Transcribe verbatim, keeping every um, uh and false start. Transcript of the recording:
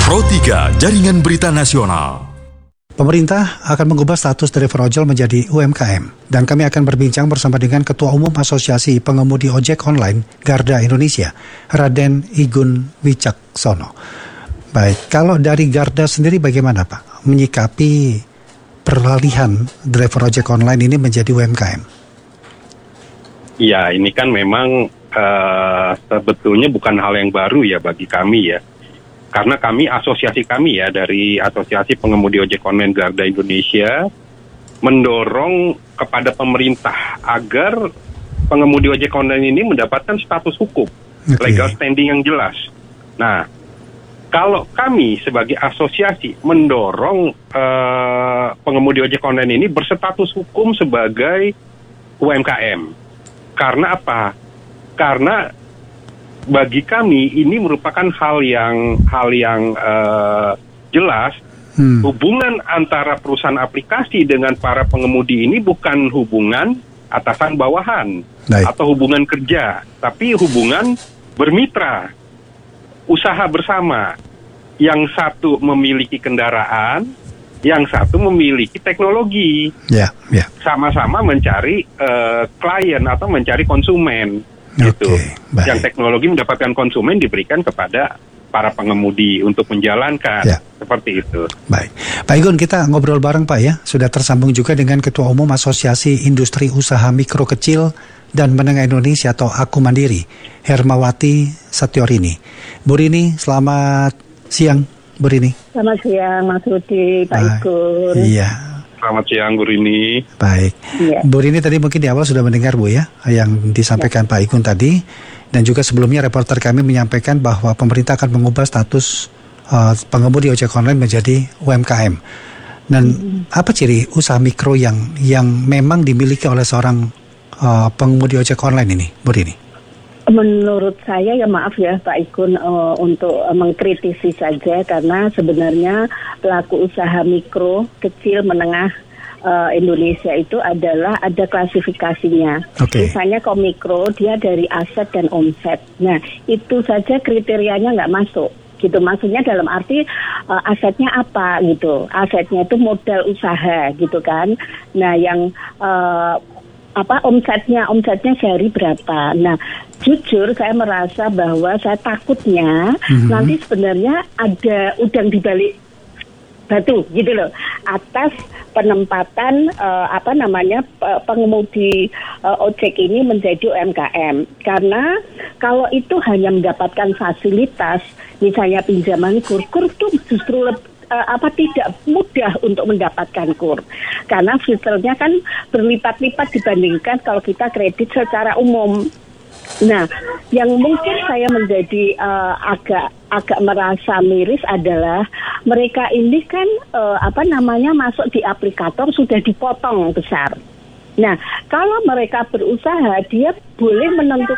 Pro tiga, Jaringan Berita Nasional. Pemerintah akan mengubah status driver ojol menjadi U M K M. Dan kami akan berbincang bersama dengan Ketua Umum Asosiasi Pengemudi Ojek Online Garda Indonesia, Raden Igun Wicaksono. Baik, kalau dari Garda sendiri bagaimana Pak menyikapi peralihan driver ojek online ini menjadi U M K M? Ya, ini kan memang uh, sebetulnya bukan hal yang baru ya bagi kami ya. Karena kami, asosiasi kami ya, dari Asosiasi Pengemudi Ojek Online Garda Indonesia, mendorong kepada pemerintah agar pengemudi ojek online ini mendapatkan status hukum, okay. legal standing yang jelas. Nah, kalau kami sebagai asosiasi mendorong uh, pengemudi ojek online ini berstatus hukum sebagai U M K M. Karena apa? Karena bagi kami ini merupakan hal yang hal yang uh, jelas. Hmm. Hubungan antara perusahaan aplikasi dengan para pengemudi ini bukan hubungan atasan bawahan Baik. atau hubungan kerja, tapi hubungan bermitra, usaha bersama. Yang satu memiliki kendaraan, yang satu memiliki teknologi. Yeah, yeah. Sama-sama mencari uh, klien atau mencari konsumen. Gitu. Okay, yang teknologi mendapatkan konsumen diberikan kepada para pengemudi untuk menjalankan ya. Seperti itu. Baik, Pak Igun, kita ngobrol bareng Pak ya. Sudah tersambung juga dengan Ketua Umum Asosiasi Industri Usaha Mikro Kecil dan Menengah Indonesia atau Aku Mandiri, Hermawati Satyorini. Bu Rini, selamat siang Bu Rini. Selamat siang Mas Rudi, Pak nah, Igun. Iya. Selamat siang Bu Rini. Baik, ya. Bu Rini tadi mungkin di awal sudah mendengar Bu ya yang disampaikan ya. Pak Igun tadi, dan juga sebelumnya reporter kami menyampaikan bahwa pemerintah akan mengubah status uh, pengemudi ojek online menjadi U M K M. Dan hmm. apa ciri usaha mikro yang yang memang dimiliki oleh seorang uh, pengemudi ojek online ini, Bu Rini? Menurut saya ya maaf ya Pak Igun uh, untuk uh, mengkritisi saja, karena sebenarnya pelaku usaha mikro, kecil, menengah uh, Indonesia itu adalah ada klasifikasinya. Okay. Misalnya kalau mikro dia dari aset dan omset. Nah itu saja kriterianya nggak masuk. Gitu, maksudnya dalam arti uh, asetnya apa gitu. Asetnya itu modal usaha gitu kan. Nah yang uh, apa omsetnya omsetnya sehari berapa. Nah jujur saya merasa bahwa saya takutnya mm-hmm. nanti sebenarnya ada udang di balik batu gitu loh atas penempatan uh, apa namanya pengemudi uh, ojek ini menjadi U M K M. Karena kalau itu hanya mendapatkan fasilitas misalnya pinjaman kur, kur itu justru lebih Uh, apa tidak mudah untuk mendapatkan kur, karena filternya kan berlipat-lipat dibandingkan kalau kita kredit secara umum. Nah, yang mungkin saya menjadi uh, agak agak merasa miris adalah mereka ini kan uh, apa namanya masuk di aplikator sudah dipotong besar. Nah, kalau mereka berusaha dia boleh menentukan